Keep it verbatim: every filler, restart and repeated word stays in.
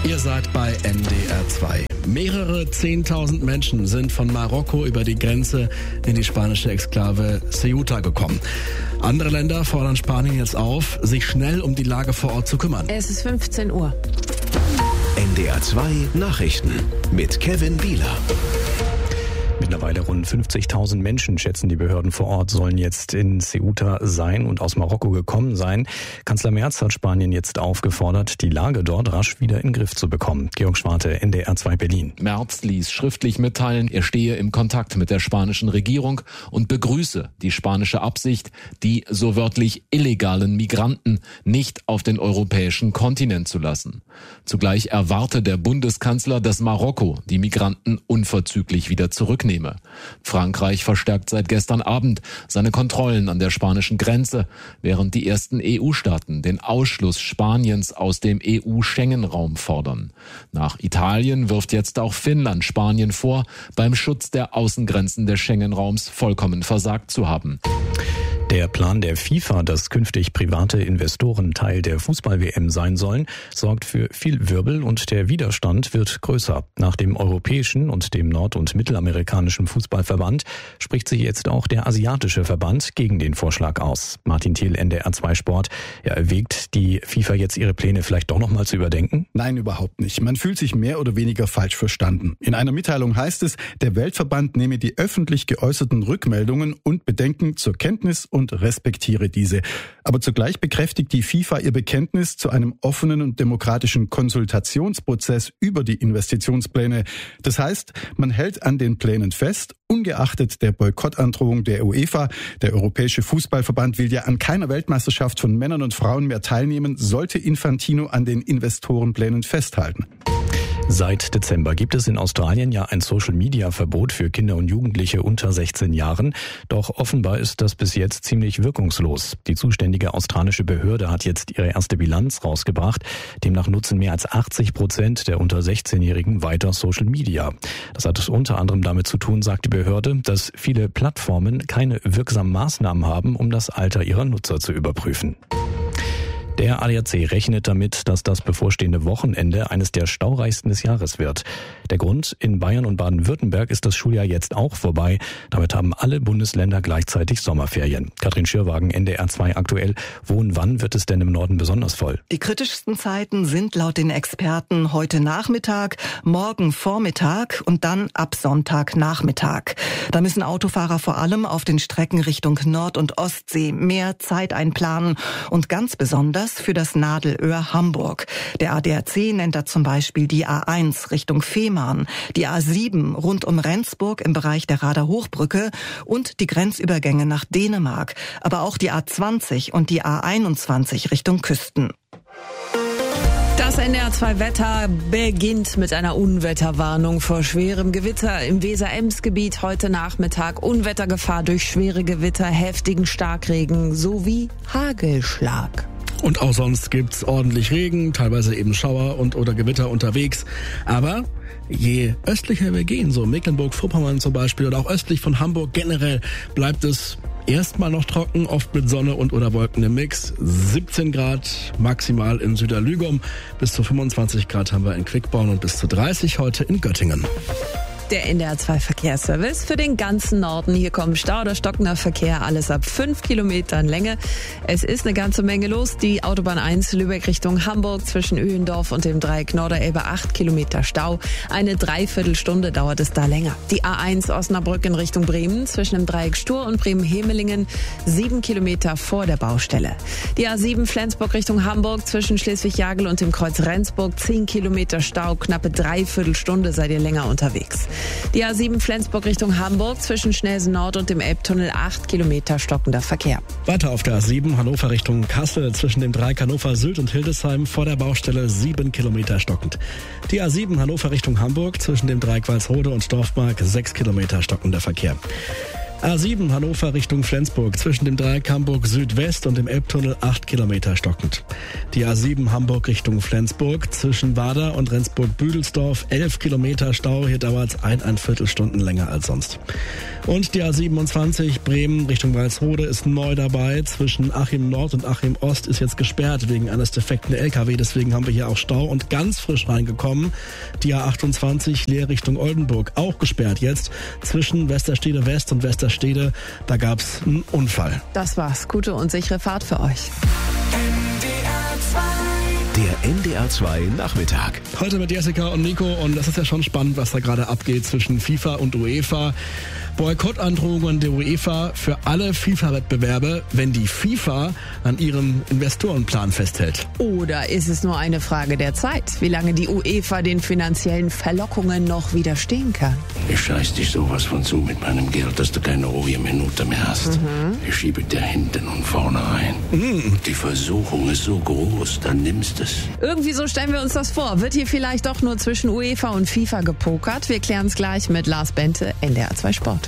Ihr seid bei N D R zwei. Mehrere Zehntausend Menschen sind von Marokko über die Grenze in die spanische Exklave Ceuta gekommen. Andere Länder fordern Spanien jetzt auf, sich schnell um die Lage vor Ort zu kümmern. Es ist fünfzehn Uhr. N D R zwei Nachrichten mit Kevin Bieler. Mittlerweile rund fünfzigtausend Menschen, schätzen die Behörden vor Ort, sollen jetzt in Ceuta sein und aus Marokko gekommen sein. Kanzler Merz hat Spanien jetzt aufgefordert, die Lage dort rasch wieder in den Griff zu bekommen. Georg Schwarte, N D R zwei Berlin. Merz ließ schriftlich mitteilen, er stehe im Kontakt mit der spanischen Regierung und begrüße die spanische Absicht, die so wörtlich illegalen Migranten nicht auf den europäischen Kontinent zu lassen. Zugleich erwarte der Bundeskanzler, dass Marokko die Migranten unverzüglich wieder zurücknehme. Frankreich verstärkt seit gestern Abend seine Kontrollen an der spanischen Grenze, während die ersten E U-Staaten den Ausschluss Spaniens aus dem E U-Schengen-Raum fordern. Nach Italien wirft jetzt auch Finnland Spanien vor, beim Schutz der Außengrenzen des Schengen-Raums vollkommen versagt zu haben. Der Plan der FIFA, dass künftig private Investoren Teil der Fußball-W M sein sollen, sorgt für viel Wirbel und der Widerstand wird größer. Nach dem europäischen und dem nord- und mittelamerikanischen Fußballverband spricht sich jetzt auch der asiatische Verband gegen den Vorschlag aus. Martin Thiel, N D R zwei Sport. Ja, erwägt die FIFA jetzt ihre Pläne vielleicht doch nochmal zu überdenken? Nein, überhaupt nicht. Man fühlt sich mehr oder weniger falsch verstanden. In einer Mitteilung heißt es, der Weltverband nehme die öffentlich geäußerten Rückmeldungen und Bedenken zur Kenntnis und und respektiere diese. Aber zugleich bekräftigt die FIFA ihr Bekenntnis zu einem offenen und demokratischen Konsultationsprozess über die Investitionspläne. Das heißt, man hält an den Plänen fest, ungeachtet der Boykottandrohung der UEFA. Der Europäische Fußballverband will ja an keiner Weltmeisterschaft von Männern und Frauen mehr teilnehmen, sollte Infantino an den Investorenplänen festhalten. Seit Dezember gibt es in Australien ja ein Social-Media-Verbot für Kinder und Jugendliche unter sechzehn Jahren. Doch offenbar ist das bis jetzt ziemlich wirkungslos. Die zuständige australische Behörde hat jetzt ihre erste Bilanz rausgebracht. Demnach nutzen mehr als achtzig Prozent der unter sechzehnjährigen weiter Social Media. Das hat unter anderem damit zu tun, sagt die Behörde, dass viele Plattformen keine wirksamen Maßnahmen haben, um das Alter ihrer Nutzer zu überprüfen. Der A D A C rechnet damit, dass das bevorstehende Wochenende eines der staureichsten des Jahres wird. Der Grund, in Bayern und Baden-Württemberg ist das Schuljahr jetzt auch vorbei. Damit haben alle Bundesländer gleichzeitig Sommerferien. Katrin Schirwagen, N D R zwei aktuell. Wo und wann wird es denn im Norden besonders voll? Die kritischsten Zeiten sind laut den Experten heute Nachmittag, morgen Vormittag und dann ab Sonntagnachmittag. Da müssen Autofahrer vor allem auf den Strecken Richtung Nord- und Ostsee mehr Zeit einplanen und ganz besonders für das Nadelöhr Hamburg. Der A D A C nennt da zum Beispiel die A eins Richtung Fehmarn, die A sieben rund um Rendsburg im Bereich der Rader Hochbrücke und die Grenzübergänge nach Dänemark, aber auch die A zwanzig und die A einundzwanzig Richtung Küsten. Das N D R zwei Wetter beginnt mit einer Unwetterwarnung vor schwerem Gewitter im Weser-Ems-Gebiet heute Nachmittag. Unwettergefahr durch schwere Gewitter, heftigen Starkregen sowie Hagelschlag. Und auch sonst gibt's ordentlich Regen, teilweise eben Schauer und oder Gewitter unterwegs. Aber je östlicher wir gehen, so Mecklenburg-Vorpommern zum Beispiel oder auch östlich von Hamburg generell, bleibt es erstmal noch trocken, oft mit Sonne und oder Wolken im Mix. siebzehn Grad maximal in Süderlügum, bis zu fünfundzwanzig Grad haben wir in Quickborn und bis zu dreißig heute in Göttingen. Der N D R zwei Verkehrsservice für den ganzen Norden. Hier kommen Stau oder stockender Verkehr, alles ab fünf Kilometern Länge. Es ist eine ganze Menge los. Die Autobahn eins Lübeck Richtung Hamburg zwischen Öhendorf und dem Dreieck Norderelbe acht Kilometer Stau. Eine Dreiviertelstunde dauert es da länger. Die A eins Osnabrück in Richtung Bremen zwischen dem Dreieck Stur und Bremen-Hemelingen sieben Kilometer vor der Baustelle. Die A sieben Flensburg Richtung Hamburg zwischen Schleswig-Jagel und dem Kreuz Rendsburg zehn Kilometer Stau. Knappe Dreiviertelstunde seid ihr länger unterwegs. Die A sieben Flensburg Richtung Hamburg zwischen Schnelsen Nord und dem Elbtunnel acht Kilometer stockender Verkehr. Weiter auf der A sieben Hannover Richtung Kassel zwischen dem Dreieck Hannover Sylt und Hildesheim vor der Baustelle sieben Kilometer stockend. Die A sieben Hannover Richtung Hamburg zwischen dem Dreieck Walsrode und Dorfmark sechs Kilometer stockender Verkehr. A sieben Hannover Richtung Flensburg, zwischen dem Dreieck Hamburg Südwest und dem Elbtunnel acht Kilometer stockend. Die A sieben Hamburg Richtung Flensburg, zwischen Wader und Rendsburg-Büdelsdorf elf Kilometer Stau. Hier dauert es eineinviertel Stunden länger als sonst. Und die A siebenundzwanzig Bremen Richtung Walsrode ist neu dabei. Zwischen Achim Nord und Achim Ost ist jetzt gesperrt wegen eines defekten L K W. Deswegen haben wir hier auch Stau und ganz frisch reingekommen. Die A achtundzwanzig Leer Richtung Oldenburg auch gesperrt jetzt zwischen Westerstede West und Westerstede. Da gab's einen Unfall. Das war's. Gute und sichere Fahrt für euch. Der N D R zwei Nachmittag. Heute mit Jessica und Nico und das ist ja schon spannend, was da gerade abgeht zwischen FIFA und UEFA. Boykottandrohungen der UEFA für alle FIFA-Wettbewerbe, wenn die FIFA an ihrem Investorenplan festhält. Oder ist es nur eine Frage der Zeit, wie lange die UEFA den finanziellen Verlockungen noch widerstehen kann? Ich scheiß dich sowas von zu mit meinem Geld, dass du keine ruhige Minute mehr hast. Mhm. Ich schiebe dir hinten und vorne rein. Mhm. Die Versuchung ist so groß, dann nimmst es. Irgendwie so stellen wir uns das vor. Wird hier vielleicht doch nur zwischen UEFA und FIFA gepokert? Wir klären es gleich mit Lars Bente, N D R zwei Sport.